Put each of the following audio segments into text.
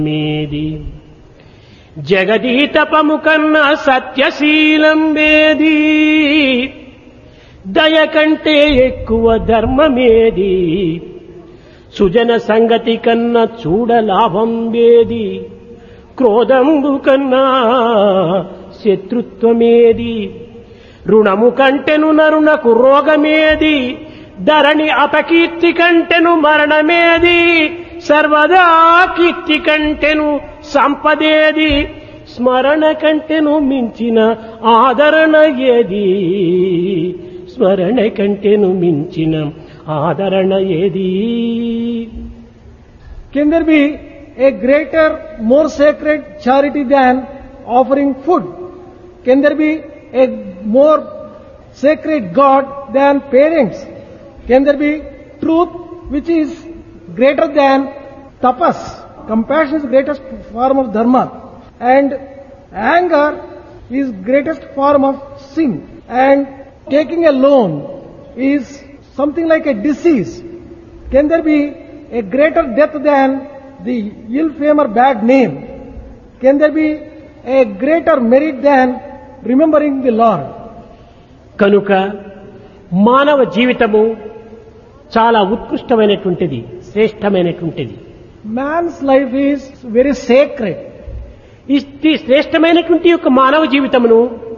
మేది జగదీతపము కన్నా సత్యశీలం వేది, దయ కంటే ఎక్కువ ధర్మమేది, సుజన సంగతి కన్నా చూడలాభం వేది, క్రోధంబు కన్నా శత్రుత్వమేది, రుణము కంటెను నరునకు రోగమేది, ధరణి అపకీర్తి కంటెను మరణమేది, సర్వదా కీర్తి కంటెను సంపదేది, స్మరణ కంటెను మించిన ఆదరణ ఏది, స్మరణ కంటెను మించిన ఆదరణ ఏది. Can there be a greater, more sacred charity than offering food? Can there be a more sacred God than parents? Can there be truth which is greater than tapas? Compassion is the greatest form of dharma, and anger is greatest form of sin, and taking a loan is something like a disease. Can there be a greater death than the ill fame or bad name? Can there be a greater merit than remembering the Lord? కనుక మానవ జీవితము చాలా ఉత్కృష్టమైనటువంటిది, శ్రేష్టమైనటువంటిది. Man's life is very sacred. ఈ శ్రేష్టమైనటువంటి యొక్క మానవ జీవితమును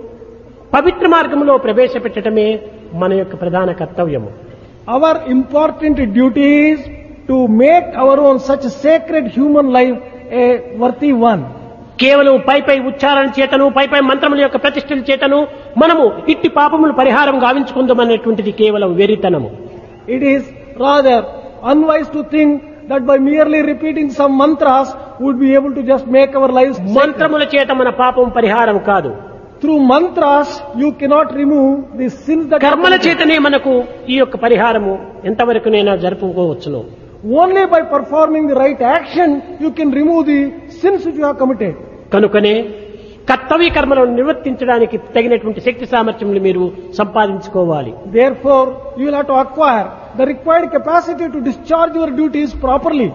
పవిత్ర మార్గంలో ప్రవేశపెట్టడమే మన యొక్క ప్రధాన కర్తవ్యము. Our important duty is to make our own such sacred human life a worthy one. కేవలం పై ఉచ్చారణ చేతను పై మంత్రముల యొక్క ప్రతిష్టల చేతను మనము ఇట్టి పాపములు పరిహారం గావించుకుందామనేటువంటిది కేవలం వెరితనము. It is rather unwise to think that by merely repeating some mantras would be able to just make our lives sacred. మంత్రముల చేత మన పాపం పరిహారం కాదు. Through mantras you cannot remove the sins that కర్మల చేతనే మనకు ఈ యొక్క పరిహారము ఎంతవరకునైనా జరుపుకోవచ్చును. Only by performing the right action you can remove the sins which you have committed. కనుకనే కర్తవ్య కర్మలను నిర్వర్తించడానికి తగినటువంటి శక్తి సామర్థ్యములు మీరు సంపాదించుకోవాలి. Therefore you will have to acquire the required capacity to discharge your duties properly.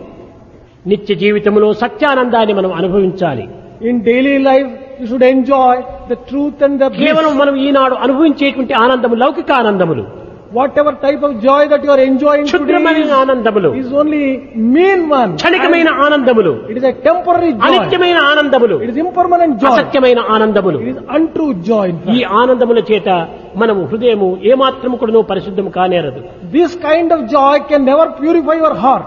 నిత్య జీవితంలో సత్యానందాన్ని మనం అనుభవించాలి. In daily life you should enjoy the truth and the bliss. కేవలం మనం ఈనాడు అనుభవించేటువంటి ఆనందము లౌకిక ఆనందములు. Whatever type of joy that you are enjoying క్షుద్రమైన today ఆనందములు, is only mean one. క్షణికమైన ఆనందములు, It is a temporary joy. అనిత్యమైన ఆనందములు, It is impermanent joy. అసత్యమైన ఆనందములు. It is untrue joy. In ఈ fact. ఆనందముల చేత మనము హృదయము ఏమాత్రము కూడా పరిశుద్ధము కానేరదు. This kind of joy can never purify your heart.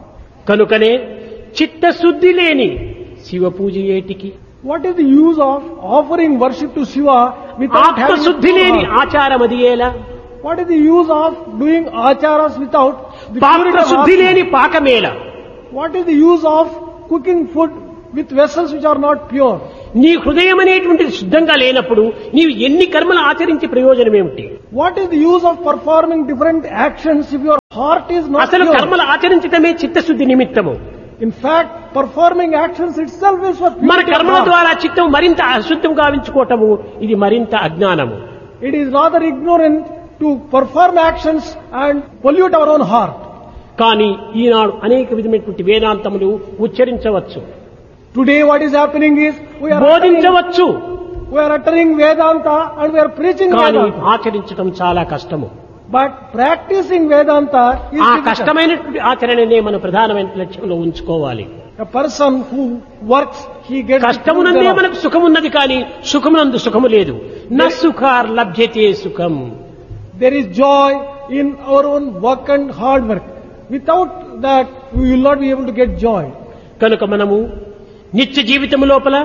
కనుకనే చిత్తశుద్ధి లేని శివ పూజ ఏటికి, What is the use of offering worship to Shiva without having a ఆత్మశుద్ధి pure లేని heart? ఆచారం అది ఎలా, What is the use of doing acharas without the purity పాత్ర of శుద్ధి heart? లేని పాకమేల, What is the use of cooking food with vessels which are not pure? నీ హృదయం అనేటువంటిది శుద్ధంగా లేనప్పుడు నీవు ఎన్ని కర్మలు ఆచరించి ప్రయోజనం ఏమిటి? What is the use of performing different actions if your heart is not అసలు pure? కర్మలు ఆచరించటమే చిత్తశుద్ధి నిమిత్తము. In fact, performing actions itself is for మన purity of కర్మల heart. ద్వారా చిత్తం మరింత అశుద్ధం గావించుకోవటము ఇది మరింత అజ్ఞానము. It is rather ignorant to perform actions and pollute our own heart. కానీ ఈనాడు అనేక విధమైనటువంటి వేదాంతములు ఉచ్చరించవచ్చు, Today what is happening is we are బోధించవచ్చు, uttering Vedanta and we are preaching కానీ Vedanta. ఆచరించడం చాలా కష్టము. But practicing Vedanta is ఆ difficult. కష్టమైనటువంటి ఆచరణనే మనం ప్రధానమైన లక్ష్యంలో ఉంచుకోవాలి. A person who works, he gets కష్టమునందే the fruit మనకు సుఖం ఉన్నది, కానీ సుఖమునందు సుఖము లేదు. న సుఖార్ లభ్యతే సుఖం. There is joy in our own work and hard work. Without that, we will not be able to get joy. కనుక మనము నిత్య జీవితం లోపల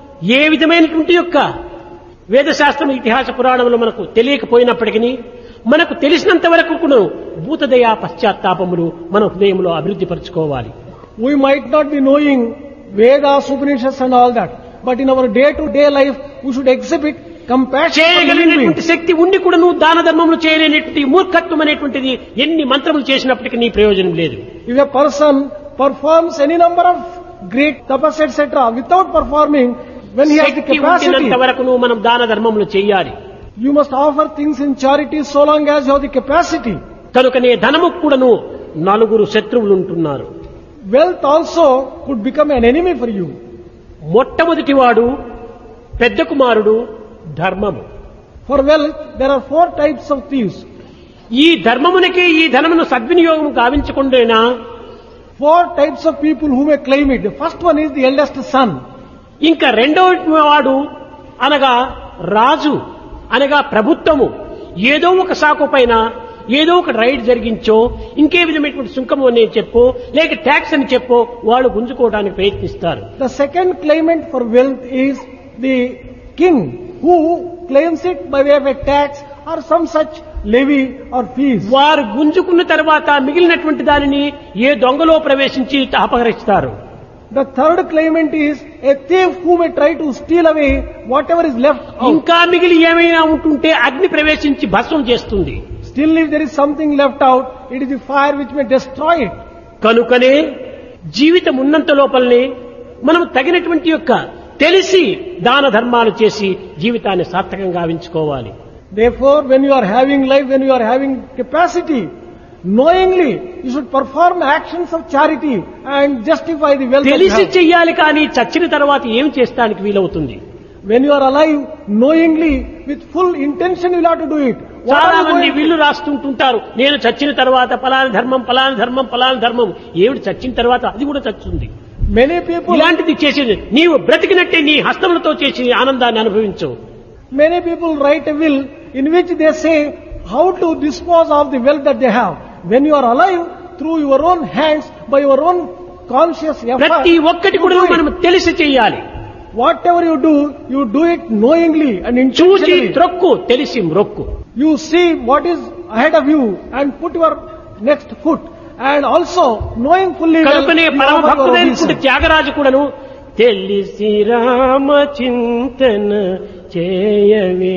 ఏ విధమైనటువంటి యొక్క వేదశాస్త్రం ఇతిహాస పురాణములు మనకు తెలియకపోయినప్పటికీ మనకు తెలిసినంత వరకు కూడా భూతదయా పశ్చాత్తాపములు మన హృదయంలో అభివృద్ధి పరచుకోవాలి. We might not be knowing Vedas, Upanishads and all that, but in our day-to-day life, we should exhibit compassion for living చేయగలిగినటువంటి beings. శక్తి ఉండి కూడా నువ్వు దాన ధర్మములు చేయలేనటువంటి మూర్ఖత్వం అనేటువంటిది ఎన్ని మంత్రములు చేసినప్పటికీ నీ ప్రయోజనం లేదు. If a person performs any number of great tapas etc. without performing, when he has the Shakti capacity, ఉండినంత వరకు నువ్వు మనం దాన ధర్మములు చేయాలి. you must offer things in charity so long as you have the capacity. కనుకనే ధనము కూడాను నలుగురు శత్రువులు ఉంటున్నారు. wealth also could become an enemy for you. మొట్టమొదటివాడు పెద్ద కుమారుడు ధర్మము. For wealth, there are 4 types of thieves. ఈ ధర్మమునకే ఈ ధనమును సద్వినియోగం గావించకుండేనా 4 types of people who may claim it. The first one is the eldest son. ఇంకా రెండవ వాడు అనగా రాజు అనగా ప్రభుత్వము ఏదో ఒక సాకు పైన ఏదో ఒక రైడ్ జరిగించో ఇంకే విధమైనటువంటి సుంకము అని చెప్పో లేక ట్యాక్స్ అని చెప్పో వాళ్ళు గుంజుకోవడానికి ప్రయత్నిస్తారు. The second claimant for wealth is the king, who claims it by way of a tax or some such levy or fees. వారు గుంజుకున్న తర్వాత మిగిలినటువంటి దానిని ఏ దొంగలో ప్రవేశించి అపహరిస్తారు. The third claimant is a thief who may try to steal away whatever is left out. ఇంకా మిగిలి ఏమైనా ఉంటుంటే అగ్ని ప్రవేశించి భస్మం చేస్తుంది. Still, if there is something left out, it is the fire which may destroy it. కనుకనే జీవితం ఉన్నంత లోపలనే మనం తగినటువంటి యొక్క తెలిసి దాన ధర్మాలు చేసి జీవితాన్ని సార్థకంగా గావించుకోవాలి. Therefore, when you are having life, when you are having capacity, knowingly you should perform actions of charity and justify the wealth that you తెలిసి have. చెయ్యాలి కానీ చచ్చిన తర్వాత ఏం చేస్తానికి వీలవుతుంది. When you are alive, knowingly, with full intention you will have to do it. What చాలా are you మంది going to వీళ్ళు రాస్తుంటుంటారు, నేను చచ్చిన తర్వాత పలానా ధర్మం పలానా ధర్మం పలానా ధర్మం. ఏమిటి చచ్చిన తర్వాత అది కూడా చచ్చుంది. Many people, ఇలాంటిది చేసేది నీవు బ్రతికినట్టే నీ హస్తములతో చేసి ఆనందాన్ని అనుభవించు. many people write a will in which they say how to dispose of the wealth that they have. When you are alive, through your own hands, by your own conscious effort, ప్రతి ఒక్కటి you కూడా do it. మనం తెలిసి చెయ్యాలి. Whatever you do it knowingly and చూచి intentionally. త్రొక్కు తెలిసి మ్రొక్కు. You see what is ahead of you and put your next foot. And also, knowing fully well, కనుకనే you పరమ offer your భక్తుడైనటువంటి obeisance. త్యాగరాజు కూడాను తెలిసి రామ చింతన చేయవే.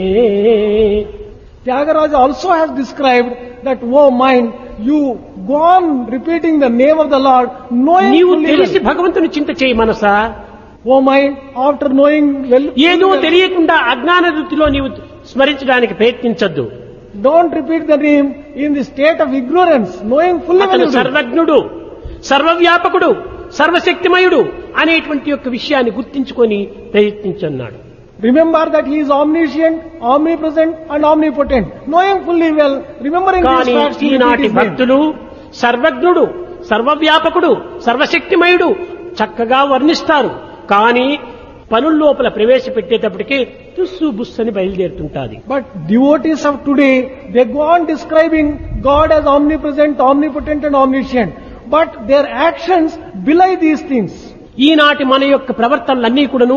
Tyagaraja also has described that, oh mind, you go on repeating the name of the Lord, knowing నీవు fully తెలిసి well. భగవంతుని చింత చేయి మనసా. Oh mind, after knowing well, ఏదో fully well, తెలియకుండా అజ్ఞాన వృత్తిలో నీవు స్మరించడానికి ప్రయత్నించద్దు. don't repeat the name in the state of ignorance, knowing fully well. అతను you do. సర్వజ్ఞుడు సర్వవ్యాపకుడు సర్వశక్తిమయుడు అనేటువంటి యొక్క విషయాన్ని గుర్తించుకొని ప్రయత్నించన్నాడు. Remember that he is omniscient, omnipresent and omnipotent. Knowing fully well, remembering these కానీ facts, you repeat ఈనాటి his name. భక్తులు సర్వజ్ఞుడు సర్వవ్యాపకుడు సర్వశక్తిమయుడు చక్కగా వర్ణిస్తారు. కానీ పనుల్లోపల ప్రవేశపెట్టేటప్పటికీ తుస్సు బుస్సని బయలుదేరుతుంటాది. But devotees of today, they go on describing God as omnipresent, omnipotent and omniscient. But their actions belie these things. ఈనాటి మన యొక్క ప్రవర్తనలన్నీ కూడాను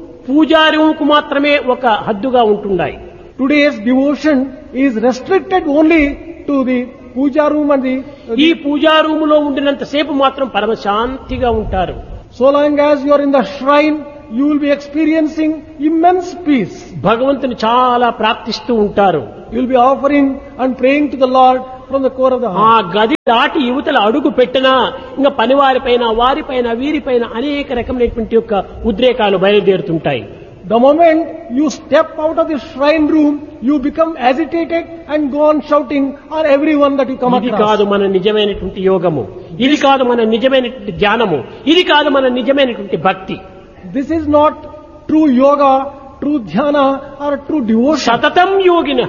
పూజారుకు మాత్రమే ఒక హద్దుగా ఉంటున్నాయి. Today's devotion is restricted only to the puja room and ఈ పూజా రూములో ఉండినంత సేపు మాత్రం పరమశాంతిగా ఉంటారు. so long as you are in the shrine, you will be experiencing immense peace. భగవంతుని చాలా ప్రార్థిస్తూ ఉంటారు. You will be offering and praying to the Lord from the core of the ఆ heart. గది దాటి యువతల అడుగు పెట్టినా ఇంకా పనివారిపైన వారిపైన వీరిపైన అనేక రకమైనటువంటి యొక్క ఉద్రేకాలు బయలుదేరుతుంటాయి. The moment you step out of the shrine room, you become agitated and go on shouting on everyone that you come ఇది across. కాదు మన నిజమైనటువంటి యోగము, ఇది కాదు మన నిజమైనటువంటి ధ్యానము, ఇది కాదు మన నిజమైనటువంటి భక్తి. This is not true yoga, true dhyana or true devotion. సతతం యోగినః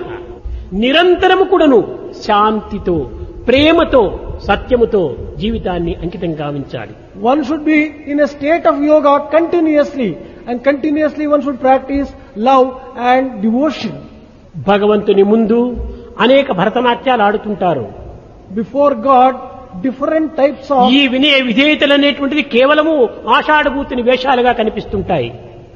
నిరంతరము కూడాను శాంతితో ప్రేమతో సత్యముతో జీవితాన్ని అంకితం గావించాలి. One should be in a state of yoga continuously, and continuously one should practice love and devotion. భగవంతుని ముందు అనేక భరతనాట్యాలు ఆడుతుంటారు. Before God, different types of ఈ వినయ విధేయతలు అనేటువంటిది కేవలము ఆషాఢభూతిని వేషాలుగా కనిపిస్తుంటాయి.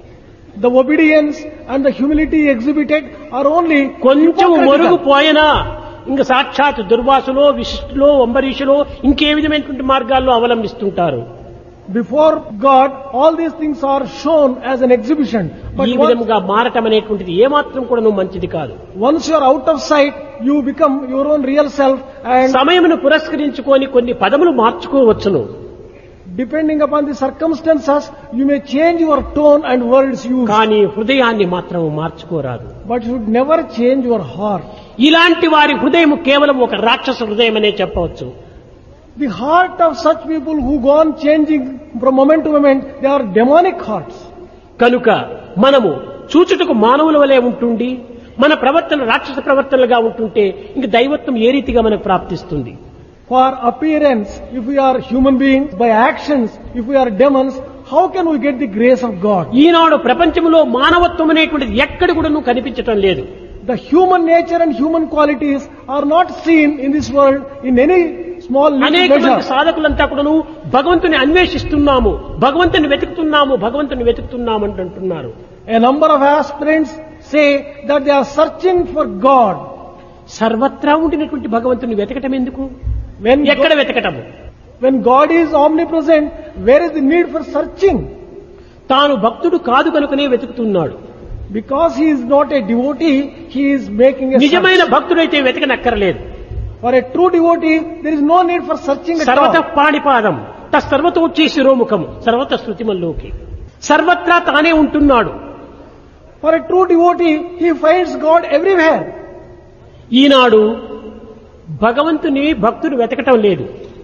the obedience and the humility exhibited are only కొంచెం hypocritical. మొరుగుపోయినా ఇంకా సాక్షాత్ దుర్వాసులో విశిష్టులో అంబరీషులో ఇంకే విధమైనటువంటి మార్గాల్లో అవలంబిస్తుంటారు. Before God, all these things are shown as an exhibition. But ఈ విధంగా మారటం అనేటువంటిది ఏమాత్రం కూడా మంచిది కాదు. once you are out of sight, you become your own real self, and సమయమును పురస్కరించుకొని కొన్ని పదములు మార్చుకోవచ్చును. depending upon the circumstances, you may change your tone and words used. కానీ హృదయాన్ని మాత్రం మార్చుకోరాదు. But you should never change your heart. ఇలాంటి వారి హృదయం కేవలం ఒక రాక్షస హృదయం అనే చెప్పవచ్చు. The heart of such people who go on changing from moment to moment, they are demonic hearts. కనుక మనము చూచుటకు మానవుల వలె ఉంటుండి మన ప్రవర్తన రాక్షస ప్రవర్తనలుగా ఉంటుంటే ఇంక దైవత్వం ఏ రీతిగా మనకు ప్రాప్తిస్తుంది? For appearance, if we are human beings, by actions, if we are demons, how can we get the grace of God? ఈనాడు ప్రపంచంలో మానవత్వం అనేటువంటిది ఎక్కడ కూడా కనిపించటం లేదు. The human nature and human qualities are not seen in this world in any small little అనేక మంది measure. సాధకులంతా కూడాను భగవంతుని అన్వేషిస్తున్నాము, భగవంతుని వెతుకుతున్నాము, భగవంతుని వెతుకుతున్నాము అంటున్నారు. A number of aspirants say that they are searching for God. సర్వత్రా ఉండినటువంటి భగవంతుని వెతకటం ఎందుకు? When ఎక్కడ వెతకటము? when God is omnipresent, where is the need for searching? తాను భక్తుడు కాదు కనుకనే వెతుకుతున్నాడు. Because he is not a devotee, he is making a నిజమైన search. భక్తుడైతే వెతకనక్కర్లేదు. For a true devotee, there is no need for searching at సర్వత all. పాణిపాదం తస్సర్వతోచ్చి శిరోముఖం సర్వత శృతిమల్లోకి సర్వత్రా తానే ఉంటున్నాడు. For a true devotee, he finds God everywhere. ఈనాడు భగవంతుని భక్తుడు వెతకటం లేదు.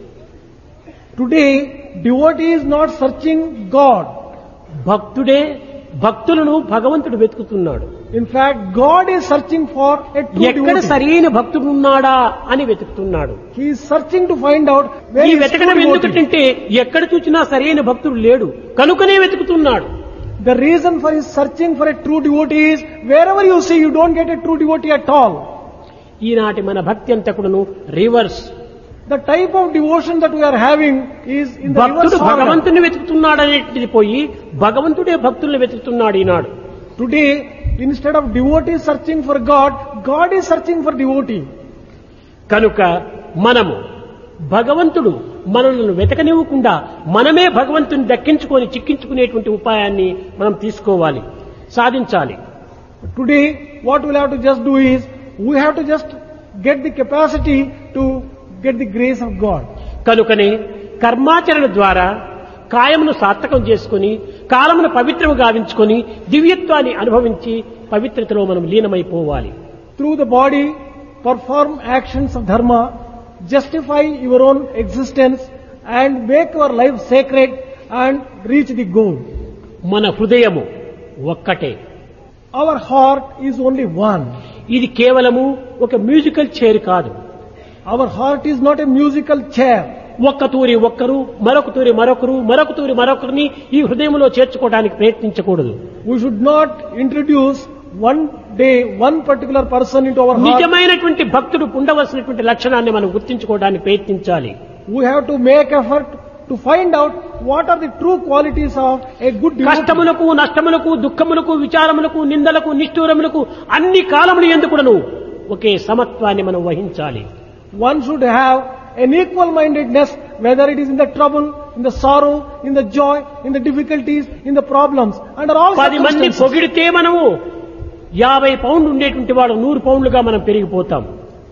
Today, devotee is not searching God. భక్తుడే భక్తులను భగవంతుడు వెతుకుతున్నాడు. In fact, God is searching for a true ఎక్కడ devotee. సరైన భక్తుడు ఉన్నాడా అని వెతుకుతున్నాడు. He is searching to find out where ఈ is వెతకడం true devotee. ఎందుకంటే ఎక్కడ చూసినా సరైన భక్తుడు లేడు కనుకనే వెతుకుతున్నాడు. The reason for his searching for a true devotee is wherever you see, you don't get a true devotee at all. ఈనాటి మన భక్తి అంతా కూడాను reverse. The type of devotion that we are having is in the భక్తుడు reverse order. భగవంతుని వెతుకుతున్నాడు అనేటిది పోయి భగవంతుడే భక్తుల్ని వెతుకుతున్నాడు ఈనాడు. Today, instead of devotee searching for God, God is searching for devotee. కనుక మనము భగవంతుడు మనల్ని వెతకనివ్వకుండా మనమే భగవంతుని దక్కించుకొని చిక్కించుకునేటువంటి ఉపాయాన్ని మనం తీసుకోవాలి, సాధించాలి. Today, what we'll have to just do is, we have to just get the capacity to get the grace of God. కనుకనే కర్మాచరణ ద్వారా కాయమును సార్థకం చేసుకుని కాలమును పవిత్రము గావించుకొని దివ్యత్వాన్ని అనుభవించి పవిత్రతలో మనం లీనమైపోవాలి. Through the body, perform actions of dharma, justify your own existence and make your life sacred and reach the goal. మన హృదయము ఒక్కటే. Our heart is only one. ఇది కేవలము ఒక మ్యూజికల్ చైర్ కాదు. Our heart is not a musical chair. ఒక్క తూరి ఒక్కరు, మరొక తూరి మరొకరు, మరొక తూరి మరొకరిని ఈ హృదయంలో చేర్చుకోవడానికి ప్రయత్నించకూడదు. We should not introduce one day one particular person into our heart. నిజమైనటువంటి భక్తుడు ఉండవలసినటువంటి లక్షణాన్ని మనం గుర్తించుకోవడానికి ప్రయత్నించాలి. We have to make effort to find out what are the true qualities of a good devotee. కష్టములకు, నష్టములకు, దుఃఖములకు, విచారములకు, నిందలకు, నిష్ఠూరములకు అన్ని కాలములు ఎందుకును ఒకే సమత్వాన్ని మనం వహించాలి. One should have an equal mindedness, whether it is in the trouble, in the sorrow, in the joy, in the difficulties, in the problems, under all 10 మంది circumstances. పొగిడితే మనము 50 పౌండ్లు ఉండేటువంటి వాడు 100 పౌండ్లుగా మనం పెరిగిపోతాం.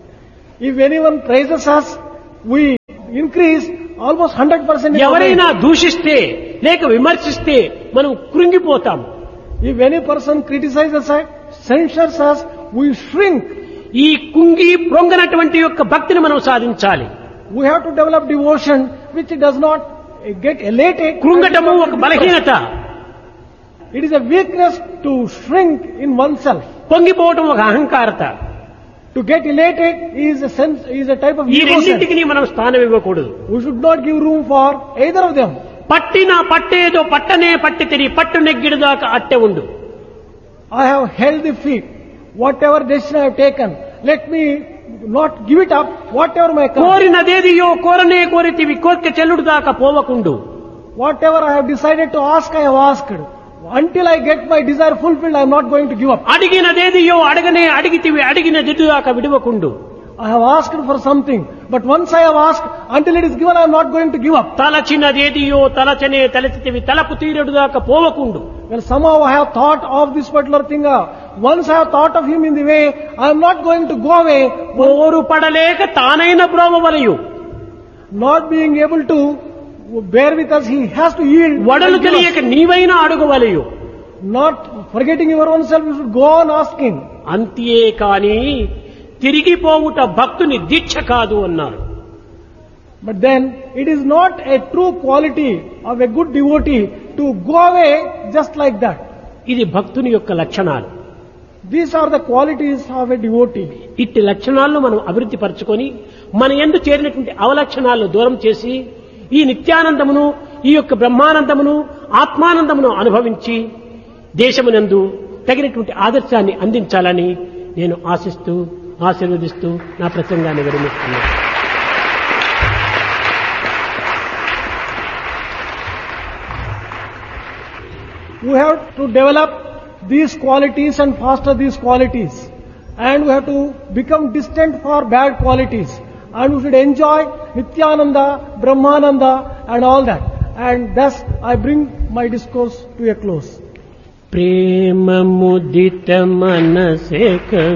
If anyone praises us, we increase almost 100%. ఎవరైనా దూషిస్తే లేక విమర్శిస్తే మనం కృంగిపోతాం. If any person criticizes us, censures us, we shrink. ఈ కుంగి ప్రొంగనటువంటి యొక్క భక్తిని మనం సాధించాలి. We have to develop devotion which does not get elated. కృంగటము ఒక బలహీనత, It is a weakness to shrink in oneself. పొంగిపోవటం ఒక అహంకారత. To get elated is a sense, is a type of ఈ ego sense. రెండింటికి మనం స్థానం ఇవ్వకూడదు. We should not give room for either of them. పట్టిన పట్టేదో పట్టనే పట్టి తిరిగి పట్టు నెగ్గిడు దాకా అట్టె ఉండు. I have held the feet. Whatever decision I have taken, let me not give it up, whatever may come. కోరినదేదియో కోరనే కోరితివి కోరిక చెల్లుడు దాకా పోవకుండు. Whatever I have decided to ask, I have asked. Until I get my desire fulfilled, I am not going to give up. అడిగినదేదియో అడగనే అడిగితివి అడిగిన జిడ్డు దాకా విడవకుండు. I have asked for something, but once I have asked, until it is given, I am not going to give up. తలచినదేదియో తలచనే తలచితివి తలపు తీరుడు దాకా పోవకుండు. Well, somehow I have thought of this particular thing. Once I have thought of him in the way, I am not going to go away, ఓరు పడలేక తానైన బ్రోవవలయు. not being able to bear with us, he has to yield. వడలు తెలియక నీవైనా అడుగవలయు. Not forgetting your own self, you should go on asking. అంతే కాని తిరిగిపోవుట భక్తుని దీక్ష కాదు అన్నారు. But then it is not a true quality of a good devotee to go away just like that. ఇది భక్తుని యొక్క లక్షణాలు. These are the qualities of a devotee. ఇట్టి లక్షణాలను మనం అభివృద్ధి పరచుకొని మన యందు చేరినటువంటి అవలక్షణాలను దూరం చేసి ఈ నిత్యానందమును, ఈ యొక్క బ్రహ్మానందమును, ఆత్మానందమును అనుభవించి దేశమునందు తగినటువంటి ఆదర్శాన్ని అందించాలని నేను ఆశిస్తూ ఆశీర్వదిస్తూ నా ప్రసంగాన్ని విరమిస్తున్నాను. We have to develop these qualities and foster these qualities. And we have to become distant for bad qualities. And we should enjoy Nityananda, Brahmananda and all that. And thus I bring my discourse to a close. ప్రేమ ముదిత మనసే